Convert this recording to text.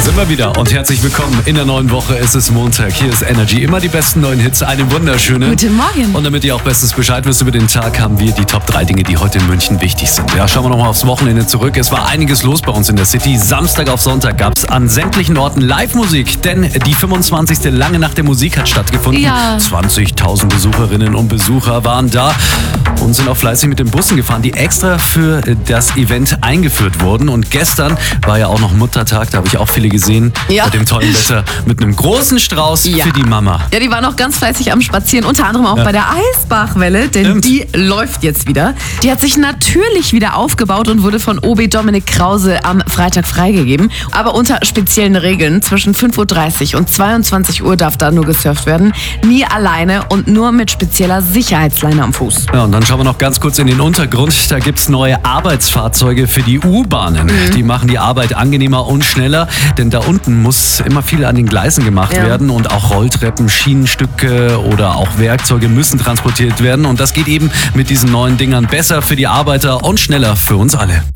Sind wir wieder und herzlich willkommen in der neuen Woche. Es ist Montag, hier ist Energy. Immer die besten neuen Hits, eine wunderschöne. Guten Morgen. Und damit ihr auch bestens Bescheid wisst über den Tag, haben wir die Top 3 Dinge, die heute in München wichtig sind. Ja, schauen wir nochmal aufs Wochenende zurück. Es war einiges los bei uns in der City. Samstag auf Sonntag gab es an sämtlichen Orten Live-Musik, denn die 25. Lange Nacht der Musik hat stattgefunden. Ja. 20.000 Besucherinnen und Besucher waren da und sind auch fleißig mit den Bussen gefahren, die extra für das Event eingeführt wurden. Und gestern war ja auch noch Muttertag, da habe ich auch viele gesehen, Ja. bei dem tollen Wetter, mit einem großen Strauß Ja. für die Mama. Ja, die waren auch ganz fleißig am Spazieren, unter anderem auch Ja. bei der Eisbachwelle, denn Stimmt. die läuft jetzt wieder. Die hat sich natürlich wieder aufgebaut und wurde von OB Dominik Krause am Freitag freigegeben. Aber unter speziellen Regeln. Zwischen 5.30 Uhr und 22 Uhr darf da nur gesurft werden. Nie alleine und nur mit spezieller Sicherheitsleine am Fuß. Ja, und dann schauen wir noch ganz kurz in den Untergrund. Da gibt's neue Arbeitsfahrzeuge für die U-Bahnen. Die machen die Arbeit angenehmer und schneller, denn da unten muss immer viel an den Gleisen gemacht Ja. werden und auch Rolltreppen, Schienenstücke oder auch Werkzeuge müssen transportiert werden. Und das geht eben mit diesen neuen Dingern besser für die Arbeiter und schneller für uns alle.